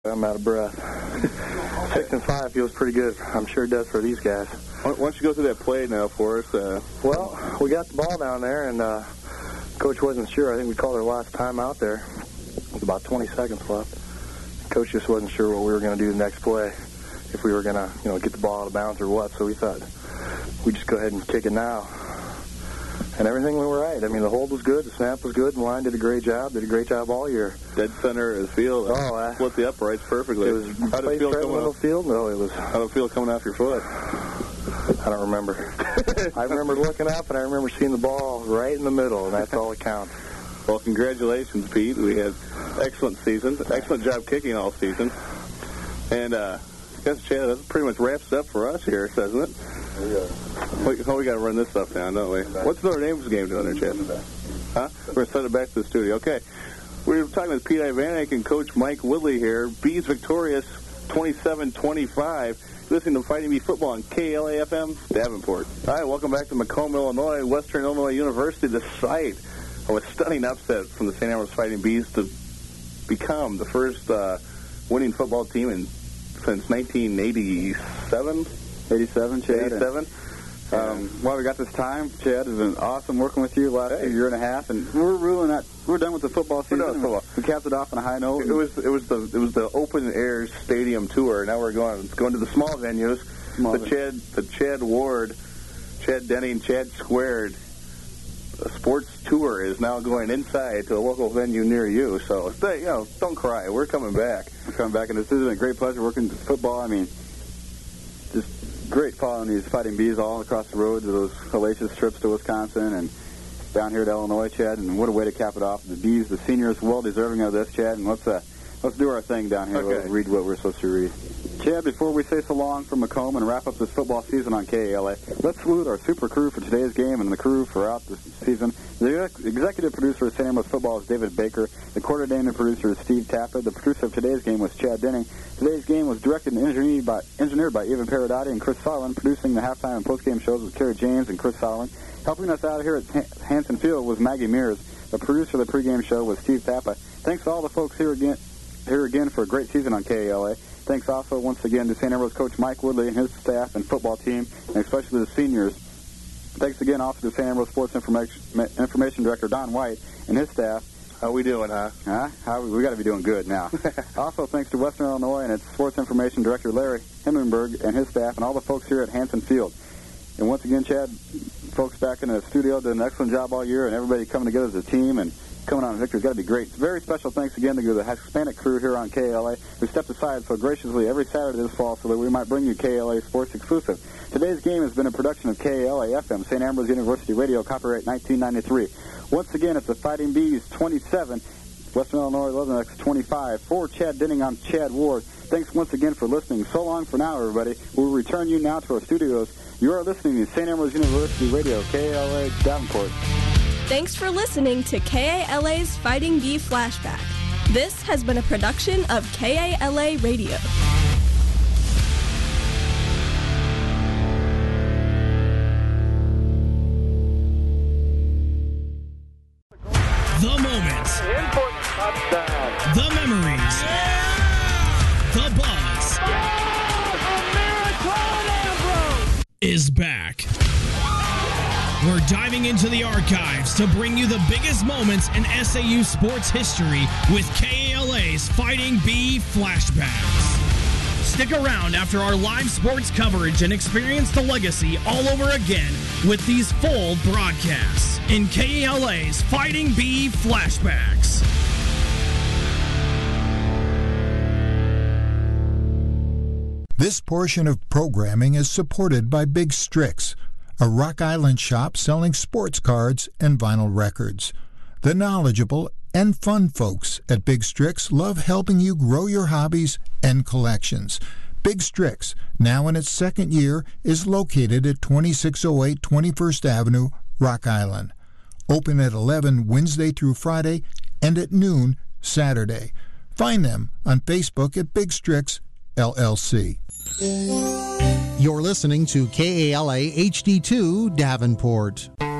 I'm out of breath. 6-5 feels pretty good. I'm sure it does for these guys. Why don't you go through that play now for us? Well, we got the ball down there, and Coach wasn't sure. I think we called our last time out there. With about 20 seconds left. Coach just wasn't sure what we were going to do the next play, if we were going to, get the ball out of bounds or what. So we thought we'd just go ahead and kick it now. And everything went right. I mean, the hold was good, the snap was good, and line did a great job all year. Dead center of the field. Split the uprights perfectly. It was how did it feel coming middle field? No, it was. How did it feel coming off your foot? I don't remember. I remember looking up, and I remember seeing the ball right in the middle, and that's all that counts. Well, congratulations, Pete. We had excellent season. Excellent job kicking all season. And I guess, Chad, that pretty much wraps it up for us here, doesn't it? Yeah. We got to run this stuff down, don't we? What's Notre Dame's game doing there, Chad? Huh? We're going to send it back to the studio. Okay. We're talking with Pete Ivanek and Coach Mike Woodley here. Bees victorious 27-25. Listening to Fighting Bee Football on KLAFM, Davenport. All right, welcome back to Macomb, Illinois, Western Illinois University, the site of a stunning upset from the St. Ambrose Fighting Bees to become the first winning football team since 1987. 87, Chad. 87. Well, we got this time. Chad, it's been awesome working with you the last year and a half, and we're done with the football season. We're done with football. We capped it off on a high note. It was the open air stadium tour. Now we're going to the small venues. The Chad Ward, Chad Denning, Chad Squared sports tour is now going inside to a local venue near you. So don't cry. We're coming back. We're coming back, and this has been a great pleasure working football. I mean, just great following these Fighting Bees all across the road to those hellacious trips to Wisconsin and down here to Illinois, Chad. And what a way to cap it off. The Bees, the seniors, well deserving of this, Chad. And let's do our thing down here. Okay. Let's read what we're supposed to read. Chad, before we say so long from Macomb and wrap up this football season on KALA, let's salute our super crew for today's game and the crew throughout the season. The executive producer of St. Ambrose Football is David Baker. The coordinating producer is Steve Tappa. The producer of today's game was Chad Denning. Today's game was directed and engineered by Evan Paradotti and Chris Solomon. Producing the halftime and postgame shows was Kerry James and Chris Solomon. Helping us out here at Hanson Field was Maggie Mears. The producer of the pregame show was Steve Tappa. Thanks to all the folks here again for a great season on KALA. Thanks also once again to St. Ambrose coach Mike Woodley and his staff and football team, and especially the seniors. Thanks again also to St. Ambrose Sports Information Director Don White and his staff. How we doing, huh? We got to be doing good now. Also thanks to Western Illinois and its Sports Information Director Larry Himmelberg and his staff and all the folks here at Hanson Field. And once again, Chad, folks back in the studio did an excellent job all year, and everybody coming together as a team and coming on victory has got to be great. Very special thanks again to the Hispanic crew here on KLA who stepped aside so graciously every Saturday this fall so that we might bring you KLA Sports Exclusive. Today's game has been a production of KLA FM, St. Ambrose University Radio, copyright 1993. Once again, it's the Fighting Bees 27, Western Illinois Leathernecks 25. For Chad Denning, I'm Chad Ward. Thanks once again for listening. So long for now, everybody. We'll return you now to our studios. You are listening to St. Ambrose University Radio, KLA Davenport. Thanks for listening to KALA's Fighting Bee Flashback. This has been a production of KALA Radio. The moment. The memories. The buzz. Is back. We're diving into the archives to bring you the biggest moments in SAU sports history with KALA's Fighting Bee Flashbacks. Stick around after our live sports coverage and experience the legacy all over again with these full broadcasts in KALA's Fighting Bee Flashbacks. This portion of programming is supported by Big Strix, a Rock Island shop selling sports cards and vinyl records. The knowledgeable and fun folks at Big Strix love helping you grow your hobbies and collections. Big Strix, now in its second year, is located at 2608 21st Avenue, Rock Island. Open at 11 Wednesday through Friday and at noon Saturday. Find them on Facebook at Big Strix LLC. You're listening to KALA HD2 Davenport.